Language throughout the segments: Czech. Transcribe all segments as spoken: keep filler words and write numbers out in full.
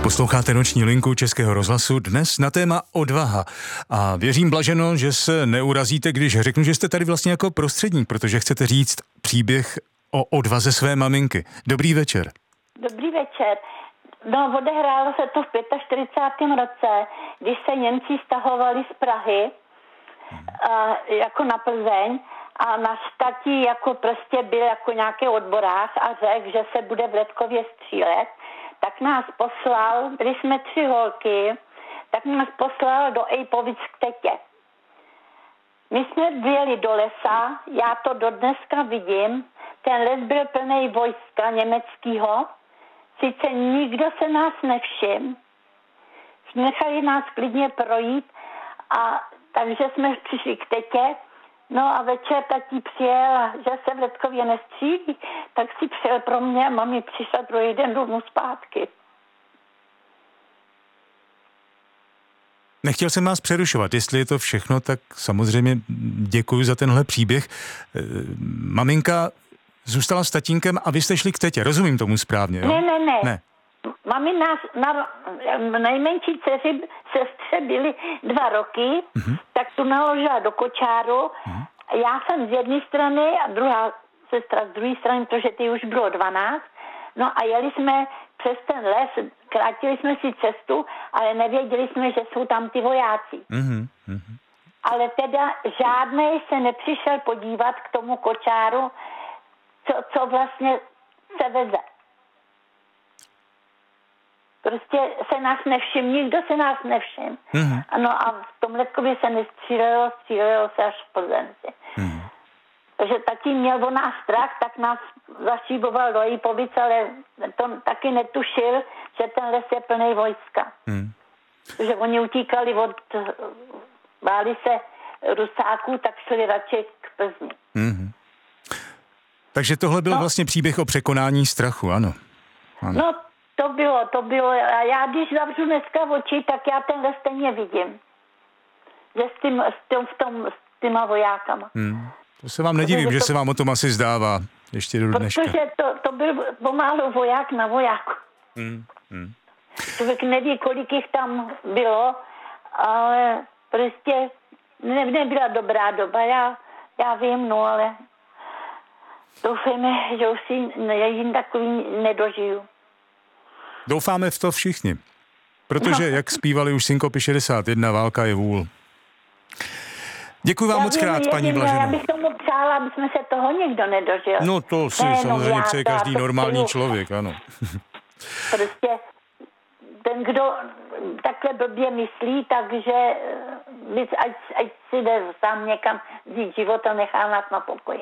Posloucháte Noční linku Českého rozhlasu, dnes na téma odvaha. A věřím, Blaženo, že se neurazíte, když řeknu, že jste tady vlastně jako prostředník, protože chcete říct příběh o odvaze své maminky. Dobrý večer. Dobrý večer. No, odehrálo se to v čtyřicátém pátém roce, když se Němci stahovali z Prahy hmm. a, jako na Plzeň a náš tatí jako prostě byl jako nějaký odborář a řekl, že se bude v Letkově střílet, tak nás poslal, byli jsme tři holky, tak nás poslal do Ejpovic k tetě. My jsme vyjeli do lesa, já to dodneska vidím, ten les byl plný vojska německého, sice nikdo se nás nevšiml, nechali nás klidně projít, a takže jsme přišli k tetě, no a večer tatí přijel, že se v Letkově nestřílí, tak si přijel pro mě a mami přišla druhý den domů zpátky. Nechtěl jsem vás přerušovat, jestli je to všechno, tak samozřejmě děkuji za tenhle příběh. Maminka zůstala s tatínkem a vy jste šli k tetě, rozumím tomu správně, jo? Ne, ne, ne. ne. Mami nás, na nejmenší dceři, sestře byly dva roky, mm-hmm. tak tu naložila do kočáru. Mm-hmm. Já jsem z jedné strany a druhá sestra z druhé strany, protože ty už bylo dvanáct. No a jeli jsme přes ten les, krátili jsme si cestu, ale nevěděli jsme, že jsou tam ty vojáci. Mm-hmm. Ale teda žádnej se nepřišel podívat k tomu kočáru, co, co vlastně se veze. Prostě se nás nevšiml, nikdo se nás nevšiml. Mm-hmm. No a v tom Letkově se nestřílelo, střílelo se až v Plzenci. Mm-hmm. Takže taky měl o nás strach, tak nás zašíboval do Ejpovic, ale to taky netušil, že ten les je plný vojska. Mm-hmm. Protože oni utíkali od, báli se Rusáků, tak šli radši k Plzni. Mm-hmm. Takže tohle byl no. vlastně příběh o překonání strachu, ano. ano. No, To bylo, to bylo. A já když zavřu dneska oči, tak já tenhle stejně vidím. Že s, tím, s, tím, v tom, s těma vojákama. Hmm. To se vám nedivím, protože že to, se vám o tom asi zdává. Ještě do dneška. Protože to, to byl pomalu voják na vojáku. Hmm. Hmm. Člověk neví, kolik jich tam bylo, ale prostě ne, nebyla dobrá doba. Já, já vím, no, ale doufejme, že už si jim takový nedožiju. Doufáme v to všichni, protože, no. jak zpívali už Synkopy šedesát jedna, válka je vůl. Děkuji vám já moc krát, paní Blaženo. Já bych tomu přála, aby jsme se toho nikdo nedožil. No to si ne, samozřejmě přeje každý normální přeju. člověk, ano. Prostě ten, kdo takhle blbě myslí, takže ať, ať si jde sám někam vzít život a nechá nás na pokoji.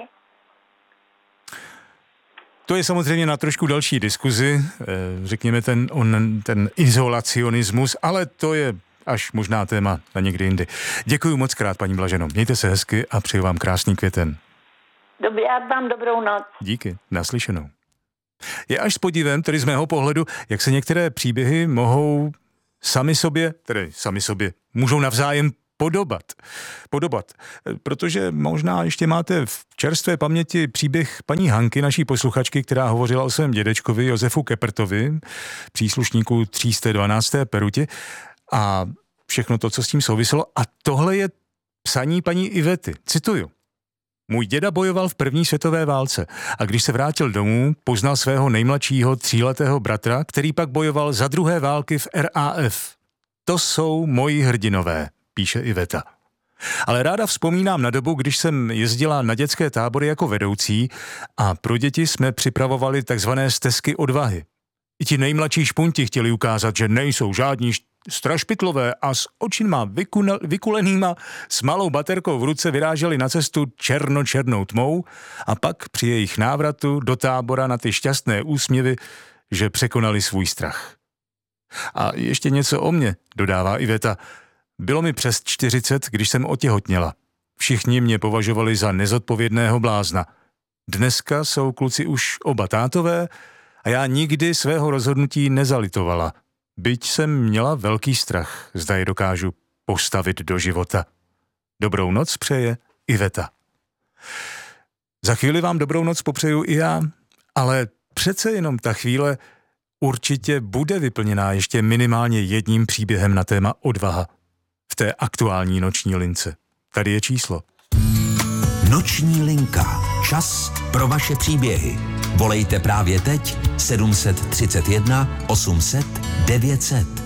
To je samozřejmě na trošku další diskuzi, řekněme ten, on, ten izolacionismus, ale to je až možná téma na někdy jindy. Děkuji moc krát, paní Blaženo. Mějte se hezky a přeju vám krásný květen. Dobrý, já vám dobrou noc. Díky, naslyšenou. Je až s podivem, tedy z mého pohledu, jak se některé příběhy mohou sami sobě, tedy sami sobě, můžou navzájem Podobat. Podobat. Protože možná ještě máte v čerstvé paměti příběh paní Hanky, naší posluchačky, která hovořila o svém dědečkovi Josefu Kepertovi, příslušníku tři sta dvanácté Peruti a všechno to, co s tím souviselo. A tohle je psaní paní Ivety. Cituju. Můj děda bojoval v první světové válce a když se vrátil domů, poznal svého nejmladšího tříletého bratra, který pak bojoval za druhé války v R A F. To jsou moji hrdinové, píše Iveta. Ale ráda vzpomínám na dobu, když jsem jezdila na dětské tábory jako vedoucí a pro děti jsme připravovali takzvané stezky odvahy. I ti nejmladší špunti chtěli ukázat, že nejsou žádní strašpitlové a s očima vykuna, vykulenýma s malou baterkou v ruce vyráželi na cestu černo-černou tmou a pak při jejich návratu do tábora na ty šťastné úsměvy, že překonali svůj strach. A ještě něco o mně, dodává Iveta. Bylo mi přes čtyřicet, když jsem otěhotněla. Všichni mě považovali za nezodpovědného blázna. Dneska jsou kluci už oba tátové a já nikdy svého rozhodnutí nezalitovala. Byť jsem měla velký strach, zda je dokážu postavit do života. Dobrou noc přeje Iveta. Za chvíli vám dobrou noc popřeju i já, ale přece jenom ta chvíle určitě bude vyplněná ještě minimálně jedním příběhem na téma odvaha v té aktuální noční lince. Tady je číslo. Noční linka. Čas pro vaše příběhy. Volejte právě teď sedm set třicet jedna osm set devět set.